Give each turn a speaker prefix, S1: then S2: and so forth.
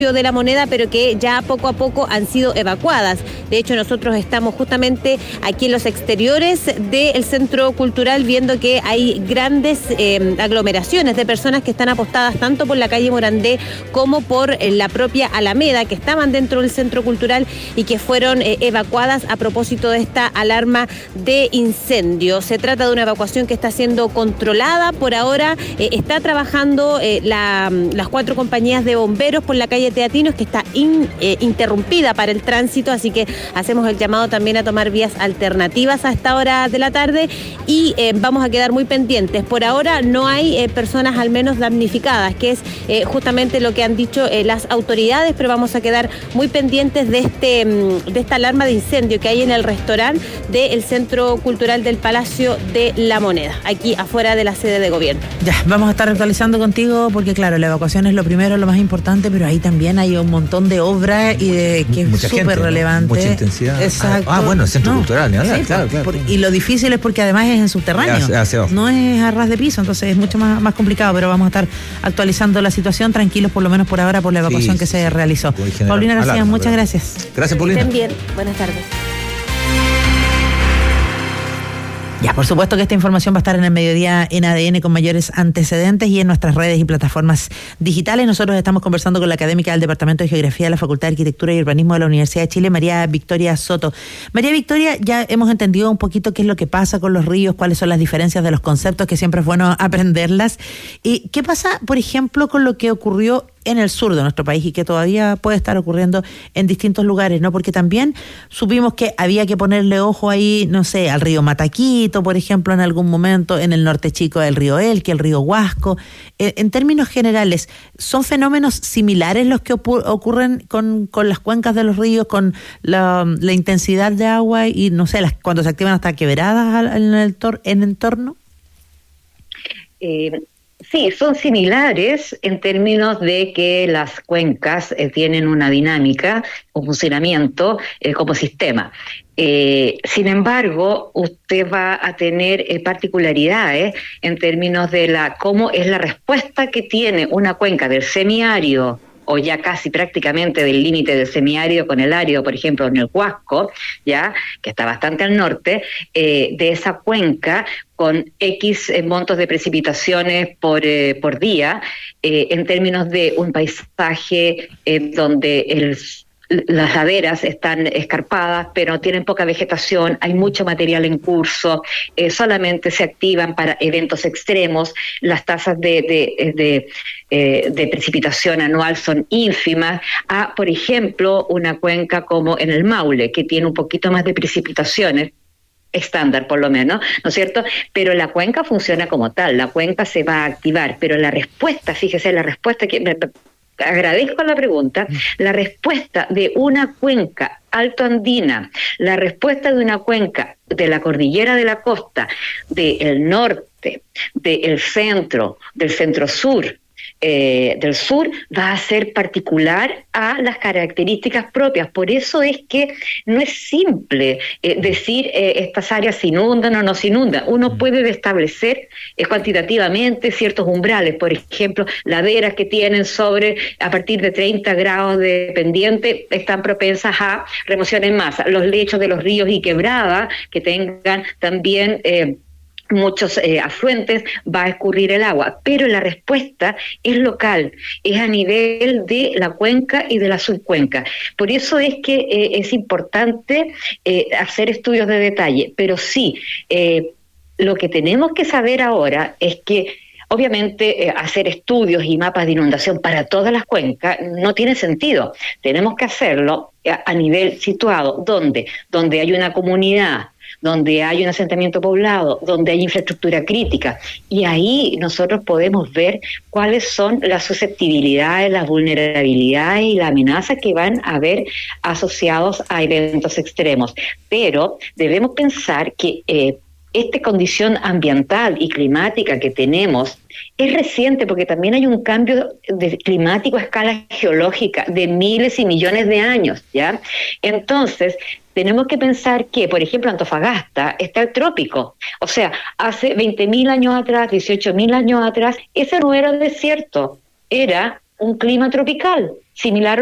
S1: de La Moneda, pero que ya poco a poco han sido evacuadas. De hecho, nosotros estamos justamente aquí en los exteriores del Centro Cultural viendo que hay grandes aglomeraciones de personas que están apostadas tanto por la calle Morandé como por la propia Alameda, que estaban dentro del Centro Cultural y que fueron evacuadas a propósito de esta alarma de incendio. Se trata de una evacuación que está siendo controlada. Por ahora está trabajando las 4 compañías de bomberos por la calle Teatinos, que está interrumpida para el tránsito, así que hacemos el llamado también a tomar vías alternativas a esta hora de la tarde y vamos a quedar muy pendientes. Por ahora no hay personas al menos damnificadas, que es justamente lo que han dicho las autoridades, pero vamos a quedar muy pendientes de esta alarma de incendio que hay en el restaurante del Centro Cultural del Palacio de La Moneda, aquí afuera de la sede de gobierno.
S2: Ya, vamos a estar actualizando contigo porque claro, la evacuación es lo primero, lo más importante, pero ahí también hay un montón de obras y que es súper relevante.
S3: Mucha intensidad.
S2: Exacto.
S3: Bueno, el Centro Cultural, ¿no?
S2: Sí,
S3: claro.
S2: Y lo difícil es porque además es en subterráneo. No es a ras de piso, entonces es mucho más complicado, pero vamos a estar actualizando la situación, tranquilos por lo menos por ahora por la evacuación que se realizó. Paulina García, muchas gracias.
S3: Gracias, Paulina.
S1: Estén bien. Buenas tardes.
S2: Ya, por supuesto que esta información va a estar en el mediodía en ADN con mayores antecedentes y en nuestras redes y plataformas digitales. Nosotros estamos conversando con la académica del Departamento de Geografía de la Facultad de Arquitectura y Urbanismo de la Universidad de Chile, María Victoria Soto. María Victoria, ya hemos entendido un poquito qué es lo que pasa con los ríos, cuáles son las diferencias de los conceptos, que siempre es bueno aprenderlas. ¿Y qué pasa, por ejemplo, con lo que ocurrió en el sur de nuestro país y que todavía puede estar ocurriendo en distintos lugares, ¿no? Porque también supimos que había que ponerle ojo ahí, no sé, al río Mataquito, por ejemplo, en algún momento, en el norte chico del río Elqui, el río Huasco. En términos generales, ¿son fenómenos similares los que ocurren con las cuencas de los ríos, con la intensidad de agua y, no sé, cuando se activan hasta quebradas en el entorno?
S4: Sí, son similares en términos de que las cuencas tienen una dinámica, un funcionamiento como sistema. Sin embargo, usted va a tener particularidades en términos de cómo es la respuesta que tiene una cuenca del semiárido o ya casi prácticamente del límite del semiárido con el árido, por ejemplo, en el Huasco, ya que está bastante al norte, de esa cuenca con X montos de precipitaciones por día, en términos de un paisaje donde las laderas están escarpadas, pero tienen poca vegetación, hay mucho material en curso, solamente se activan para eventos extremos, las tasas de precipitación anual son ínfimas, por ejemplo, una cuenca como en el Maule, que tiene un poquito más de precipitaciones, estándar por lo menos, ¿no es cierto? Pero la cuenca funciona como tal, la cuenca se va a activar, pero la respuesta, fíjese, la respuesta que... Agradezco la pregunta. La respuesta de una cuenca altoandina, la respuesta de una cuenca de la cordillera de la costa, del norte, del centro sur, del sur, va a ser particular a las características propias. Por eso es que no es simple decir estas áreas se inundan o no se inundan. Uno puede establecer cuantitativamente ciertos umbrales, por ejemplo, laderas que tienen a partir de 30 grados de pendiente están propensas a remoción en masa. Los lechos de los ríos y quebradas que tengan también muchos afluentes, va a escurrir el agua, pero la respuesta es local, es a nivel de la cuenca y de la subcuenca. Por eso es que es importante hacer estudios de detalle, pero sí, lo que tenemos que saber ahora es que obviamente hacer estudios y mapas de inundación para todas las cuencas no tiene sentido. Tenemos que hacerlo a nivel situado, donde hay una comunidad, donde hay un asentamiento poblado, donde hay infraestructura crítica, y ahí nosotros podemos ver cuáles son las susceptibilidades, las vulnerabilidades y las amenazas que van a haber asociados a eventos extremos. Pero debemos pensar que esta condición ambiental y climática que tenemos es reciente, porque también hay un cambio climático a escala geológica de miles y millones de años, ¿ya? Entonces, tenemos que pensar que, por ejemplo, Antofagasta está el trópico. O sea, hace 20.000 años atrás, 18.000 años atrás, ese no era desierto, era un clima tropical. similar